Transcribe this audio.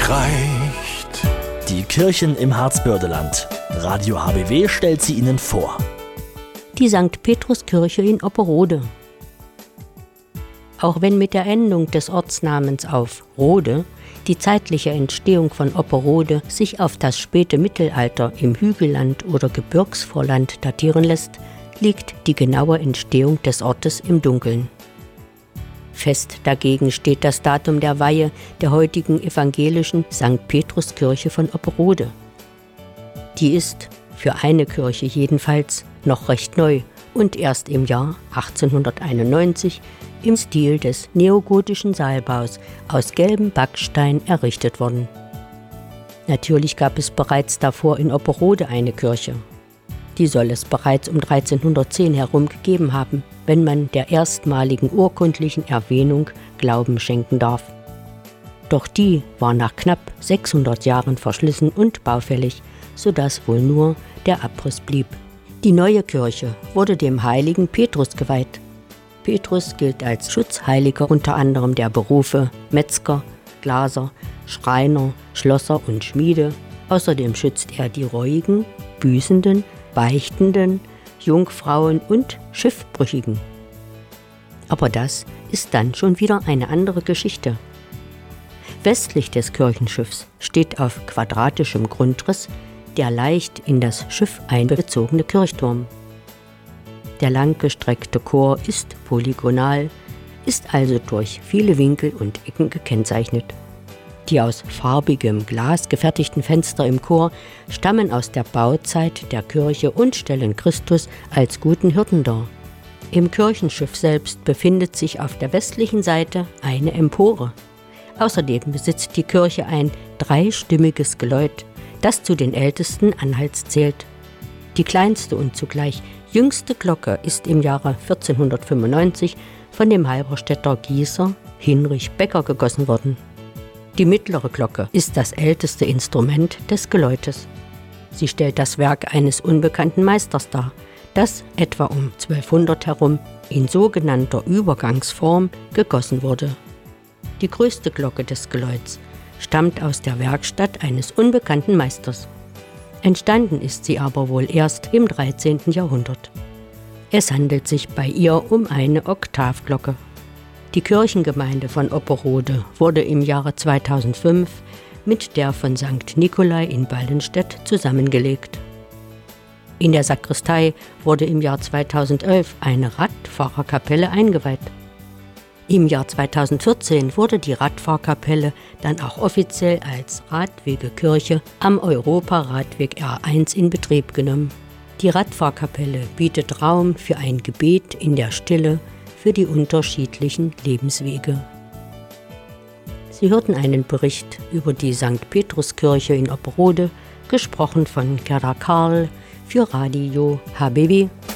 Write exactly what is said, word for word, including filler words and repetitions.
Königreich reicht. Die Kirchen im Harzbördeland. Radio H B W stellt sie Ihnen vor. Die Sankt Petruskirche in Opperode. Auch wenn mit der Endung des Ortsnamens auf Rode die zeitliche Entstehung von Opperode sich auf das späte Mittelalter im Hügelland oder Gebirgsvorland datieren lässt, liegt die genaue Entstehung des Ortes im Dunkeln. Fest dagegen steht das Datum der Weihe der heutigen evangelischen Sankt Petruskirche von Opperode. Die ist, für eine Kirche jedenfalls, noch recht neu und erst im Jahr achtzehnhunderteinundneunzig im Stil des neogotischen Saalbaus aus gelbem Backstein errichtet worden. Natürlich gab es bereits davor in Opperode eine Kirche. Die soll es bereits um dreizehnhundertzehn herum gegeben haben, wenn man der erstmaligen urkundlichen Erwähnung Glauben schenken darf. Doch die war nach knapp sechshundert Jahren verschlissen und baufällig, sodass wohl nur der Abriss blieb. Die neue Kirche wurde dem heiligen Petrus geweiht. Petrus gilt als Schutzheiliger unter anderem der Berufe Metzger, Glaser, Schreiner, Schlosser und Schmiede. Außerdem schützt er die Reuigen, Büßenden, Beichtenden, Jungfrauen und Schiffbrüchigen. Aber das ist dann schon wieder eine andere Geschichte. Westlich des Kirchenschiffs steht auf quadratischem Grundriss der leicht in das Schiff einbezogene Kirchturm. Der langgestreckte Chor ist polygonal, ist also durch viele Winkel und Ecken gekennzeichnet. Die aus farbigem Glas gefertigten Fenster im Chor stammen aus der Bauzeit der Kirche und stellen Christus als guten Hirten dar. Im Kirchenschiff selbst befindet sich auf der westlichen Seite eine Empore. Außerdem besitzt die Kirche ein dreistimmiges Geläut, das zu den ältesten Anhalts zählt. Die kleinste und zugleich jüngste Glocke ist im Jahre vierzehnhundertfünfundneunzig von dem Halberstädter Gießer Hinrich Becker gegossen worden. Die mittlere Glocke ist das älteste Instrument des Geläutes. Sie stellt das Werk eines unbekannten Meisters dar, das etwa um zwölfhundert herum in sogenannter Übergangsform gegossen wurde. Die größte Glocke des Geläuts stammt aus der Werkstatt eines unbekannten Meisters. Entstanden ist sie aber wohl erst im dreizehnten Jahrhundert. Es handelt sich bei ihr um eine Oktavglocke. Die Kirchengemeinde von Opperode wurde im Jahre zweitausendfünf mit der von Sankt Nikolai in Ballenstedt zusammengelegt. In der Sakristei wurde im Jahr zweitausendelf eine Radfahrerkapelle eingeweiht. Im Jahr zweitausendvierzehn wurde die Radfahrkapelle dann auch offiziell als Radwegekirche am Europaradweg R eins in Betrieb genommen. Die Radfahrkapelle bietet Raum für ein Gebet in der Stille für die unterschiedlichen Lebenswege. Sie hörten einen Bericht über die Sankt Petruskirche in Opperode, gesprochen von Gerda Karl für Radio H B W.